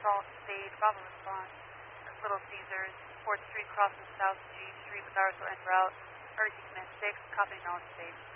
Salt Spade, Bravo response. Little Caesars, 4th Street crosses South G Street with RSO en route. Emergency Command 6, copy knowledge Spade.